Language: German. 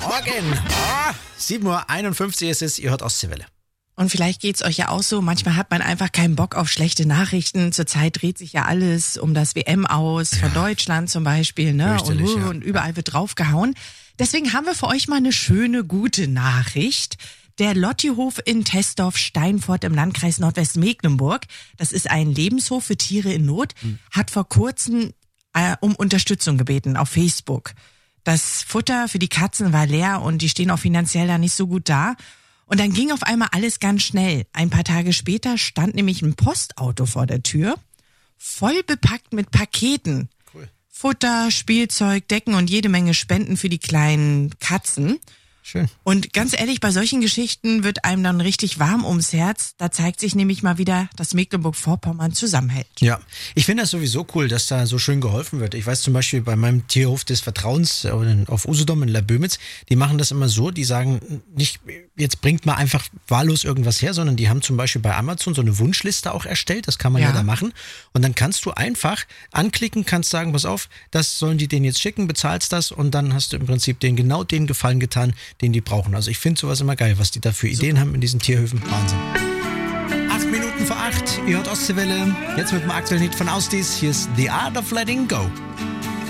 Morgen. 7:51 Uhr ist es, ihr hört Ostseewelle. Und vielleicht geht's euch ja auch so, manchmal hat man einfach keinen Bock auf schlechte Nachrichten. Zurzeit dreht sich ja alles um das WM aus, von Deutschland zum Beispiel, ne? Und überall wird draufgehauen. Deswegen haben wir für euch mal eine schöne, gute Nachricht. Der Lottihof in Tesdorf-Steinfort im Landkreis Nordwestmecklenburg, das ist ein Lebenshof für Tiere in Not, hat vor kurzem um Unterstützung gebeten auf Facebook. Das Futter für die Katzen war leer und die stehen auch finanziell da nicht so gut da. Und dann ging auf einmal alles ganz schnell. Ein paar Tage später stand nämlich ein Postauto vor der Tür, voll bepackt mit Paketen. Cool. Futter, Spielzeug, Decken und jede Menge Spenden für die kleinen Katzen. Schön. Und ganz ehrlich, bei solchen Geschichten wird einem dann richtig warm ums Herz. Da zeigt sich nämlich mal wieder, dass Mecklenburg-Vorpommern zusammenhält. Ja, ich finde das sowieso cool, dass da so schön geholfen wird. Ich weiß zum Beispiel bei meinem Tierhof des Vertrauens auf Usedom in Laubömitz, die machen das immer so, die sagen nicht, jetzt bringt mal einfach wahllos irgendwas her, sondern die haben zum Beispiel bei Amazon so eine Wunschliste auch erstellt, das kann man ja da machen. Und dann kannst du einfach anklicken, kannst sagen, pass auf, das sollen die denen jetzt schicken, bezahlst das und dann hast du im Prinzip denen genau den Gefallen getan, den die brauchen. Also ich finde sowas immer geil, was die da für Ideen haben in diesen Tierhöfen. Wahnsinn. 8:08, ihr hört Ostseewelle. Jetzt mit dem aktuellen Hit von Austis. Hier ist The Art of Letting Go.